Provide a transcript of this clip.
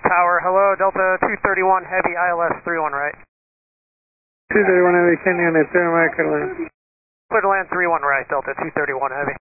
Tower, hello, Delta 231 Heavy, ILS 31 right. 231 Heavy, can you on the 3 right, clear to land? Clear to land 31 right, Delta 231 Heavy.